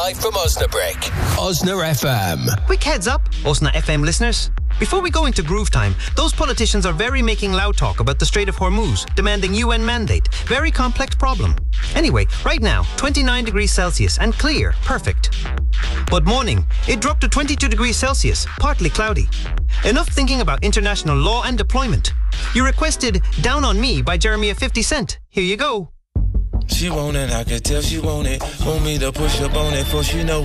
live from Osnabrück. Osna FM. Quick heads up, Osna FM listeners. Before we go into groove time, those politicians are very making loud talk about the Strait of Hormuz, demanding UN mandate. Very complex problem. Anyway, right now, 29 degrees Celsius and clear, perfect. But morning, it dropped to 22 degrees Celsius, partly cloudy. Enough thinking about international law and deployment. You requested Down on Me by Jeremy of 50 Cent. Here you go. She want it, I can tell she want it. Want me to push up on it, for she know